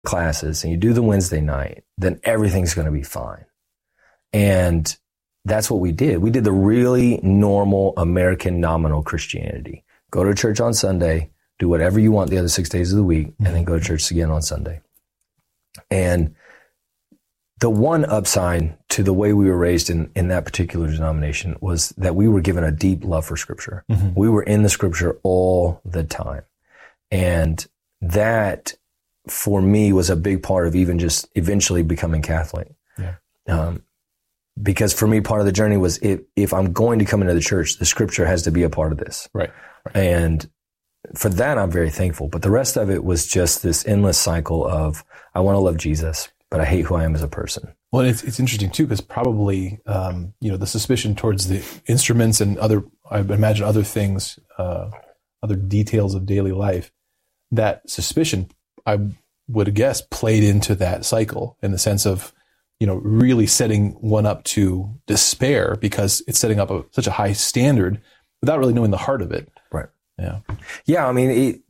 classes and you do the Wednesday night, then everything's going to be fine. And that's what we did. We did the really normal American nominal Christianity. Go to church on Sunday, do whatever you want the other 6 days of the week, and then go to church again on Sunday. And the one upside to the way we were raised in that particular denomination was that we were given a deep love for Scripture. Mm-hmm. We were in the Scripture all the time. And that, for me, was a big part of even just eventually becoming Catholic. Yeah. Because for me, part of the journey was if I'm going to come into the church, the Scripture has to be a part of this. Right. And for that, I'm very thankful. But the rest of it was just this endless cycle of, I want to love Jesus, but I hate who I am as a person. Well, it's interesting too, because probably, the suspicion towards the instruments and I imagine other things, other details of daily life, that suspicion, I would guess, played into that cycle in the sense of, really setting one up to despair because it's setting up such a high standard without really knowing the heart of it. Right. Yeah. Yeah. I mean,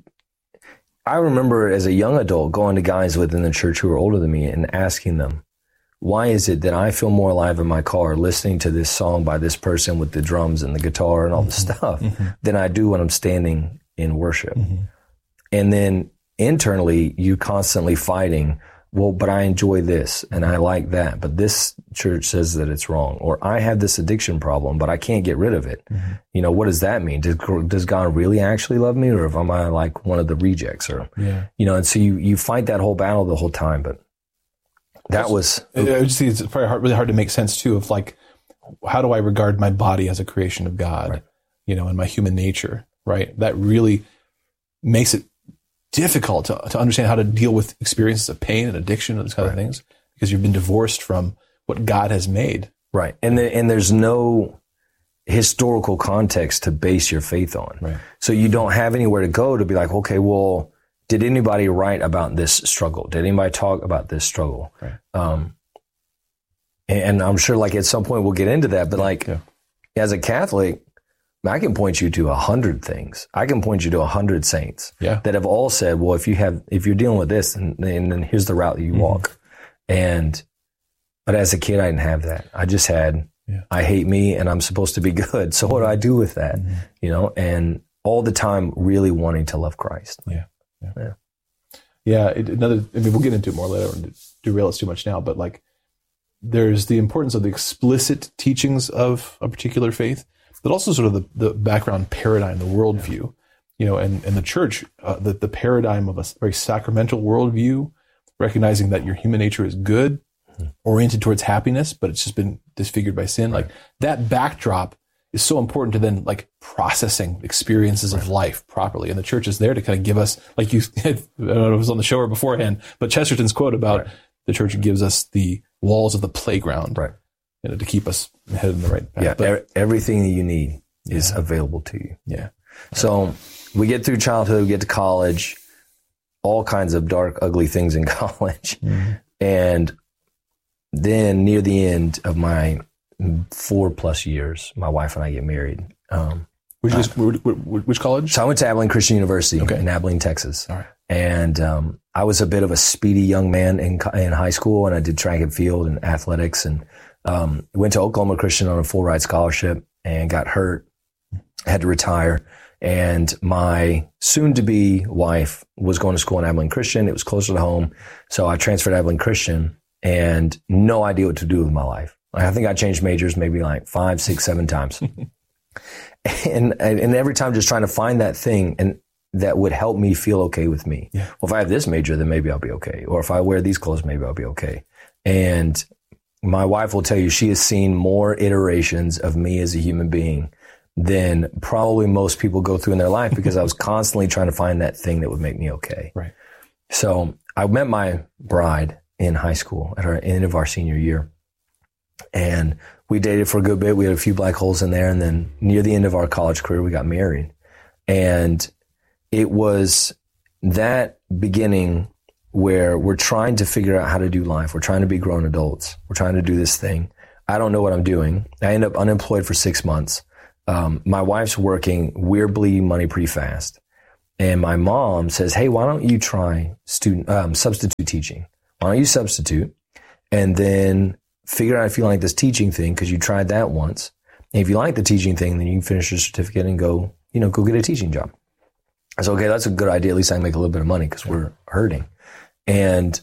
I remember as a young adult going to guys within the church who were older than me and asking them, why is it that I feel more alive in my car listening to this song by this person with the drums and the guitar and all the stuff than I do when I'm standing in worship? Mm-hmm. And then internally, you constantly fighting, well, but I enjoy this and I like that, but this church says that it's wrong. Or I have this addiction problem, but I can't get rid of it. Mm-hmm. What does that mean? Does God really actually love me, or am I like one of the rejects? Or, and so you fight that whole battle the whole time, but that was... I just think it's probably really hard to make sense too of like, how do I regard my body as a creation of God, right. And my human nature, right? That really makes it difficult to understand how to deal with experiences of pain and addiction and those kind of things, because you've been divorced from what God has made. Right. And there's no historical context to base your faith on. Right. So you don't have anywhere to go to be like, okay, well, did anybody write about this struggle? Did anybody talk about this struggle? Right. And I'm sure like at some point we'll get into that, but as a Catholic, I can point you to 100 things. I can point you to 100 saints that have all said, well, if you're dealing with this, and then here's the route that you walk. But as a kid, I didn't have that. I just had, I hate me and I'm supposed to be good. So what do I do with that? And all the time really wanting to love Christ. We'll get into it more later and derail us too much now, but like there's the importance of the explicit teachings of a particular faith, but also sort of the background paradigm, the worldview, and the church, the paradigm of a very sacramental worldview, recognizing that your human nature is good, oriented towards happiness, but it's just been disfigured by sin. Like that backdrop is so important to then like processing experiences of life properly. And the church is there to kind of give us, like I don't know if it was on the show or beforehand, but Chesterton's quote about the church gives us the walls of the playground. Right. To keep us headed in the right path. Yeah, but everything that you need is available to you. Yeah. So we get through childhood, we get to college, all kinds of dark, ugly things in college. Mm-hmm. And then near the end of my 4+ years, my wife and I get married. Which college? So I went to Abilene Christian University in Abilene, Texas. All right. And I was a bit of a speedy young man in high school, and I did track and field and athletics, and went to Oklahoma Christian on a full ride scholarship and got hurt, had to retire. And my soon-to-be wife was going to school in Abilene Christian. It was closer to home. So I transferred to Abilene Christian and no idea what to do with my life. I think I changed majors maybe like 5, 6, 7 times. and every time just trying to find that thing and that would help me feel okay with me. Yeah. Well, if I have this major, then maybe I'll be okay. Or if I wear these clothes, maybe I'll be okay. And my wife will tell you she has seen more iterations of me as a human being than probably most people go through in their life, because I was constantly trying to find that thing that would make me okay. Right. So I met my bride in high school at our end of our senior year, and we dated for a good bit. We had a few black holes in there, and then near the end of our college career, we got married. And it was that beginning where we're trying to figure out how to do life. We're trying to be grown adults. We're trying to do this thing. I don't know what I'm doing. I end up unemployed for 6 months. My wife's working. We're bleeding money pretty fast. And my mom says, hey, why don't you try substitute teaching? Why don't you substitute and then figure out if you like this teaching thing, because you tried that once. And if you like the teaching thing, then you can finish your certificate and go get a teaching job. I said, okay, that's a good idea. At least I can make a little bit of money because we're hurting. And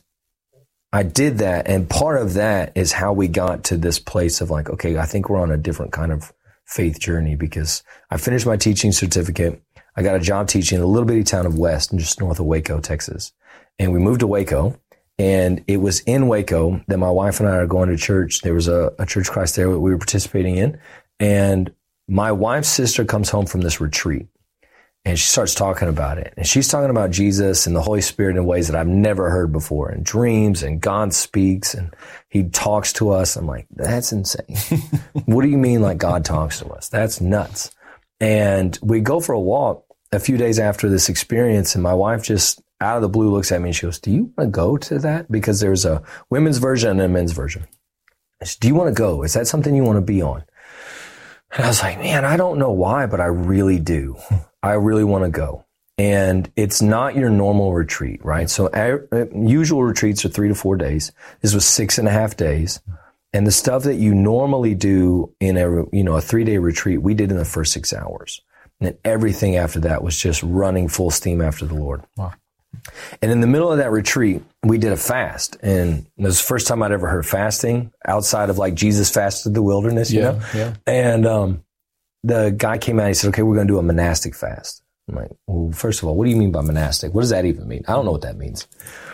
I did that. And part of that is how we got to this place of like, okay, I think we're on a different kind of faith journey, because I finished my teaching certificate. I got a job teaching in a little bitty town of West, just north of Waco, Texas. And we moved to Waco. And it was in Waco that my wife and I are going to church. There was a Church of Christ there that we were participating in. And my wife's sister comes home from this retreat. And she starts talking about it. And she's talking about Jesus and the Holy Spirit in ways that I've never heard before, in dreams, and God speaks and he talks to us. I'm like, that's insane. What do you mean like God talks to us? That's nuts. And we go for a walk a few days after this experience, and my wife just out of the blue looks at me and she goes, do you want to go to that? Because there's a women's version and a men's version. I said, do you want to go? Is that something you want to be on? And I was like, man, I don't know why, but I really do. I really want to go. And it's not your normal retreat, right? So usual retreats are 3 to 4 days. This was 6.5 days. And the stuff that you normally do in a 3-day retreat, we did in the first 6 hours. And then everything after that was just running full steam after the Lord. Wow. And in the middle of that retreat, we did a fast. And it was the first time I'd ever heard fasting outside of like Jesus fasted the wilderness, you know? Yeah. And the guy came out and he said, okay, we're going to do a monastic fast. I'm like, well, first of all, what do you mean by monastic? What does that even mean? I don't know what that means.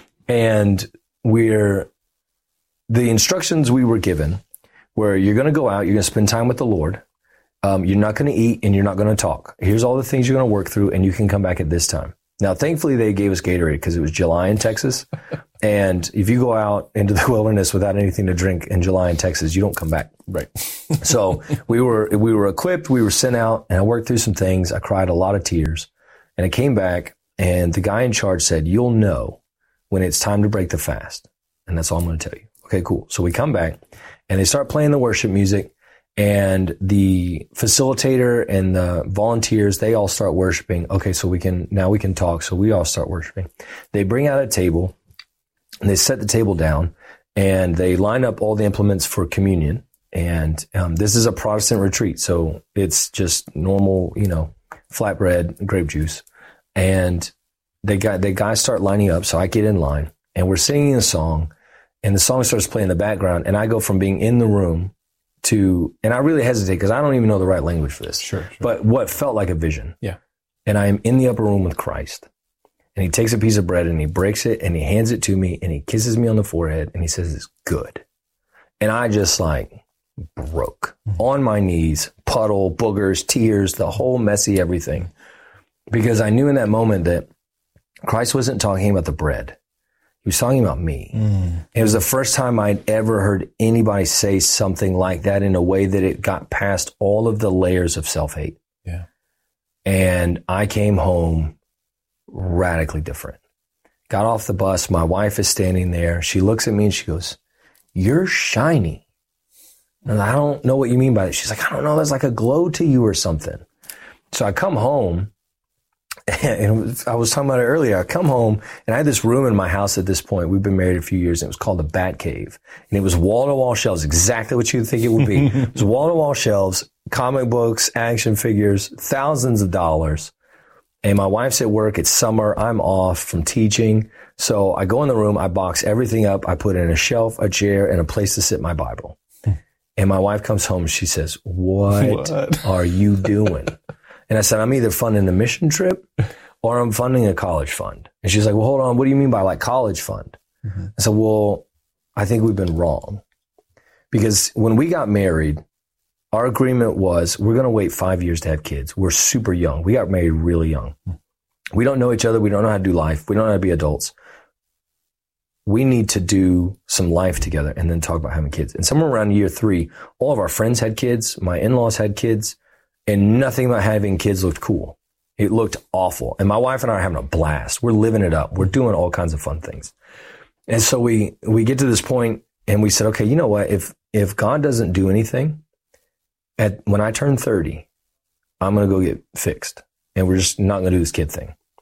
And the instructions we were given were, you're going to go out, you're going to spend time with the Lord. You're not going to eat and you're not going to talk. Here's all the things you're going to work through, and you can come back at this time. Now, thankfully, they gave us Gatorade because it was July in Texas. And if you go out into the wilderness without anything to drink in July in Texas, you don't come back. Right. So we were equipped, we were sent out, and I worked through some things. I cried a lot of tears. And I came back, and the guy in charge said, you'll know when it's time to break the fast. And that's all I'm going to tell you. Okay, cool. So we come back, and they start playing the worship music. And the facilitator and the volunteers, they all start worshiping. Okay, so we can talk. So we all start worshiping. They bring out a table and they set the table down and they line up all the implements for communion. And this is a Protestant retreat. So it's just normal, flatbread, grape juice. And the guys start lining up. So I get in line and we're singing a song and the song starts playing in the background. And I go from being in the room and I really hesitate because I don't even know the right language for this. Sure. But what felt like a vision. Yeah. And I am in the upper room with Christ. And he takes a piece of bread and he breaks it and he hands it to me and he kisses me on the forehead and he says, it's good. And I just broke on my knees, puddle, boogers, tears, the whole messy everything. Because I knew in that moment that Christ wasn't talking about the bread. He was talking about me. It was the first time I'd ever heard anybody say something like that in a way that it got past all of the layers of self-hate. Yeah. And I came home radically different. Got off the bus. My wife is standing there. She looks at me and she goes, you're shiny. And I don't know what you mean by that. She's like, I don't know. There's like a glow to you or something. So I come home. And I was talking about it earlier. I come home and I had this room in my house at this point. We've been married a few years and it was called the Bat Cave. And it was wall-to-wall shelves, exactly what you'd think it would be. It was wall-to-wall shelves, comic books, action figures, thousands of dollars. And my wife's at work. It's summer. I'm off from teaching. So I go in the room. I box everything up. I put in a shelf, a chair, and a place to sit my Bible. And my wife comes home and she says, what are you doing? And I said, I'm either funding a mission trip or I'm funding a college fund. And she's like, well, hold on. What do you mean by college fund? I said, well, I think we've been wrong. Because when we got married, our agreement was we're going to wait 5 years to have kids. We're super young. We got married really young. We don't know each other. We don't know how to do life. We don't know how to be adults. We need to do some life together and then talk about having kids. And somewhere around year 3, all of our friends had kids. My in-laws had kids. And nothing about having kids looked cool. It looked awful. And my wife and I are having a blast. We're living it up. We're doing all kinds of fun things. And so we get to this point and we said, okay, you know what? If God doesn't do anything, when I turn 30, I'm going to go get fixed. And we're just not going to do this kid thing.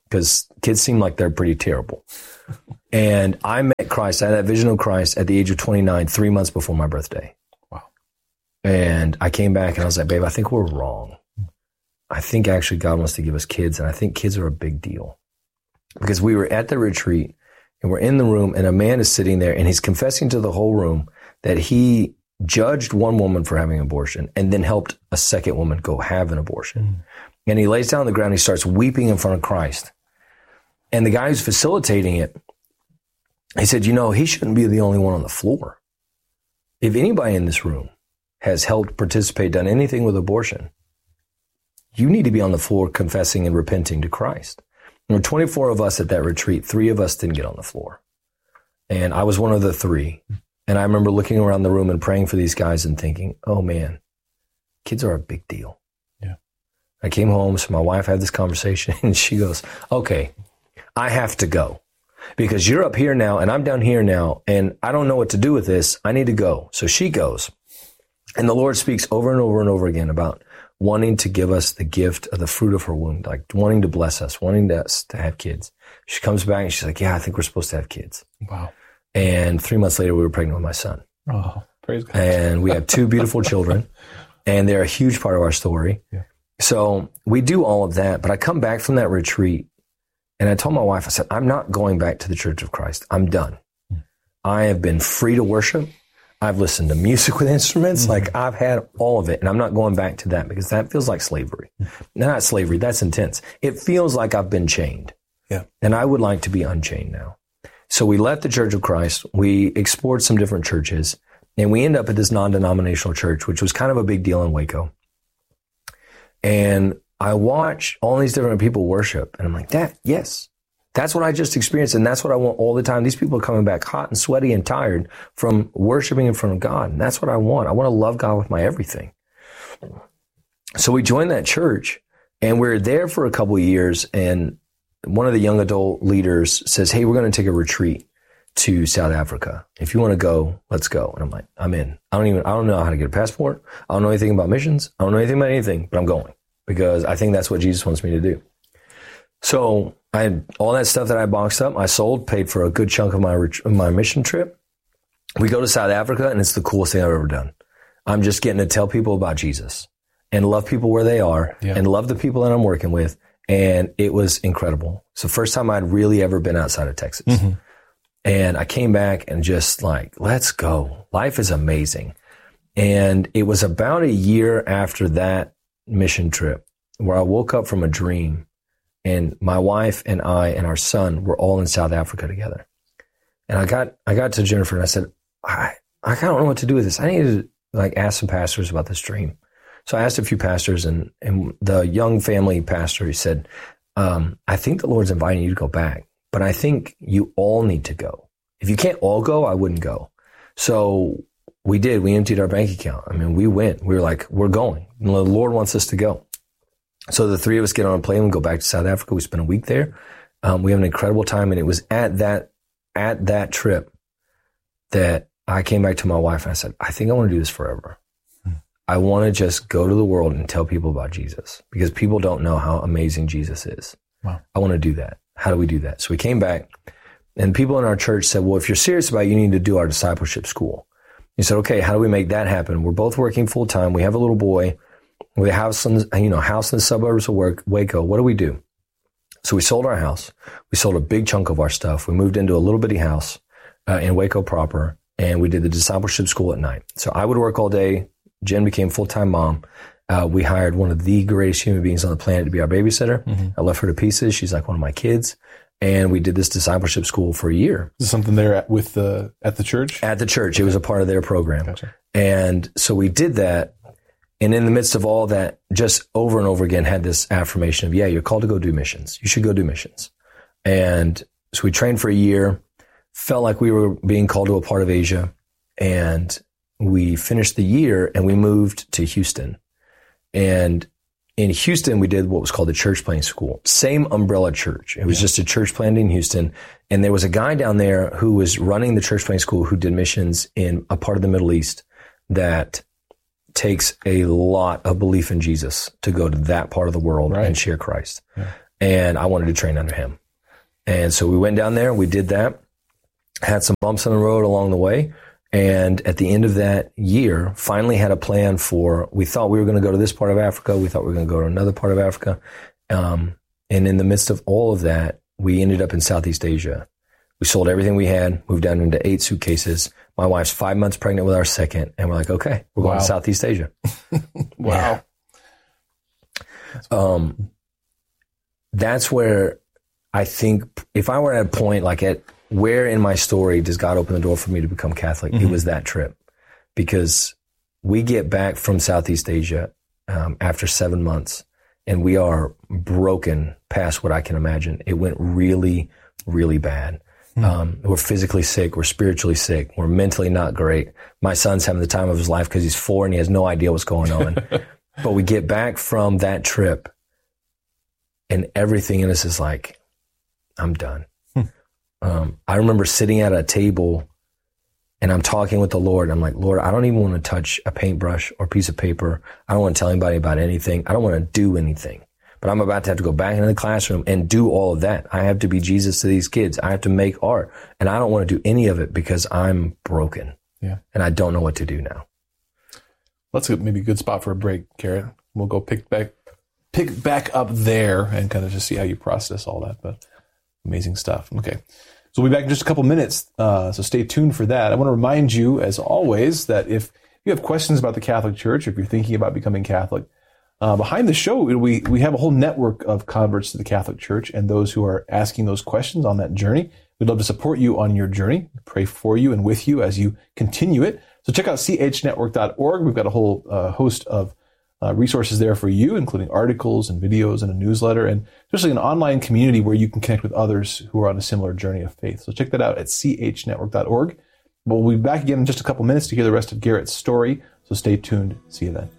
because kids seem like they're pretty terrible. And I met Christ. I had that vision of Christ at the age of 29, 3 months before my birthday. Wow. And I came back and I was like, babe, I think we're wrong. I think actually God wants to give us kids, and I think kids are a big deal. Because we were at the retreat, and we're in the room, and a man is sitting there, and he's confessing to the whole room that he judged one woman for having an abortion and then helped a second woman go have an abortion. And he lays down on the ground, he starts weeping in front of Christ. And the guy who's facilitating it, he said, he shouldn't be the only one on the floor. If anybody in this room has helped participate, done anything with abortion, you need to be on the floor confessing and repenting to Christ. There were 24 of us at that retreat. 3 of us didn't get on the floor. And I was one of the 3. And I remember looking around the room and praying for these guys and thinking, oh man, kids are a big deal. Yeah. I came home, so my wife had this conversation, and she goes, okay, I have to go because you're up here now and I'm down here now, and I don't know what to do with this. I need to go. So she goes. And the Lord speaks over and over and over again about wanting to give us the gift of the fruit of her womb, like wanting to bless us, wanting us to have kids. She comes back and she's like, yeah, I think we're supposed to have kids. Wow. And 3 months later, we were pregnant with my son. Oh, praise God. And we have 2 beautiful children, and they're a huge part of our story. Yeah. So we do all of that, but I come back from that retreat, and I told my wife, I said, I'm not going back to the Church of Christ. I'm done. I have been free to worship. I've listened to music with instruments. Like, I've had all of it, and I'm not going back to that because that feels like slavery. Not slavery. That's intense. It feels like I've been chained. Yeah. And I would like to be unchained now. So we left the Church of Christ. We explored some different churches, and we end up at this non-denominational church, which was kind of a big deal in Waco. And I watch all these different people worship, and I'm like, yes. That's what I just experienced, and that's what I want all the time. These people are coming back hot and sweaty and tired from worshiping in front of God, and that's what I want. I want to love God with my everything. So we joined that church, and we were there for a couple of years, and one of the young adult leaders says, hey, we're going to take a retreat to South Africa. If you want to go, let's go. And I'm like, I'm in. I don't know how to get a passport. I don't know anything about missions. I don't know anything about anything, but I'm going because I think that's what Jesus wants me to do. So I had all that stuff that I boxed up. I sold, paid for a good chunk of my mission trip. We go to South Africa, and it's the coolest thing I've ever done. I'm just getting to tell people about Jesus and love people where they are and love the people that I'm working with. And it was incredible. It's the first time I'd really ever been outside of Texas. Mm-hmm. And I came back and just like, let's go. Life is amazing. And it was about a year after that mission trip where I woke up from a dream, and my wife and I and our son were all in South Africa together. And I got to Jennifer and I said, I don't know what to do with this. I need to like ask some pastors about this dream. So I asked a few pastors, and the young family pastor, he said, I think the Lord's inviting you to go back, but I think you all need to go. If you can't all go, I wouldn't go. So we did. We emptied our bank account. I mean, we went. We were like, we're going. The Lord wants us to go. So the 3 of us get on a plane and go back to South Africa. We spent a week there. We have an incredible time, and it was at that trip that I came back to my wife and I said, I think I want to do this forever. I want to just go to the world and tell people about Jesus because people don't know how amazing Jesus is. Wow. I want to do that. How do we do that? So we came back, and people in our church said, well, if you're serious about it, you need to do our discipleship school. He said, okay, how do we make that happen? We're both working full time. We have a little boy. We have house in the suburbs of Waco. What do we do? So we sold our house. We sold a big chunk of our stuff. We moved into a little bitty house in Waco proper, and we did the discipleship school at night. So I would work all day. Jen became full-time mom. We hired one of the greatest human beings on the planet to be our babysitter. Mm-hmm. I left her to pieces. She's like one of my kids. And we did this discipleship school for a year. Is this something there at the church? At the church. Okay. It was a part of their program. Gotcha. And so we did that. And in the midst of all that, just over and over again, had this affirmation of, yeah, you're called to go do missions. You should go do missions. And so we trained for a year, felt like we were being called to a part of Asia. And we finished the year and we moved to Houston. And in Houston, we did what was called the church planting school. Same umbrella church. It was just a church planted in Houston. And there was a guy down there who was running the church planting school who did missions in a part of the Middle East that takes a lot of belief in Jesus to go to that part of the world and share Christ. Yeah. and I wanted to train under him. And so we went down there, we did that, had some bumps on the road along the way. And at the end of that year, finally had a plan we thought we were going to go to this part of Africa. We thought we were going to go to another part of Africa. And in the midst of all of that, we ended up in Southeast Asia. We sold everything we had, moved down into 8 suitcases. My wife's 5 months pregnant with our second. And we're like, okay, we're going to Southeast Asia. Wow. Yeah. That's where I think if I were at a point like where in my story does God open the door for me to become Catholic? Mm-hmm. It was that trip, because we get back from Southeast Asia after 7 months, and we are broken past what I can imagine. It went really, really bad. Mm-hmm. We're physically sick. We're spiritually sick. We're mentally not great. My son's having the time of his life because he's 4 and he has no idea what's going on. But we get back from that trip, and everything in us is like, I'm done. I remember sitting at a table and I'm talking with the Lord. I'm like, Lord, I don't even want to touch a paintbrush or piece of paper. I don't want to tell anybody about anything. I don't want to do anything. But I'm about to have to go back into the classroom and do all of that. I have to be Jesus to these kids. I have to make art. And I don't want to do any of it because I'm broken. Yeah. And I don't know what to do now. That's maybe a good spot for a break, Garrett. We'll go pick back up there and kind of just see how you process all that. But amazing stuff. Okay. So we'll be back in just a couple minutes, so stay tuned for that. I want to remind you, as always, that if you have questions about the Catholic Church, or if you're thinking about becoming Catholic, behind the show, we have a whole network of converts to the Catholic Church and those who are asking those questions on that journey. We'd love to support you on your journey, pray for you and with you as you continue it. So check out chnetwork.org. We've got a whole host of resources there for you, including articles and videos and a newsletter, and especially an online community where you can connect with others who are on a similar journey of faith. So check that out at chnetwork.org. We'll be back again in just a couple minutes to hear the rest of Garrett's story. So stay tuned. See you then.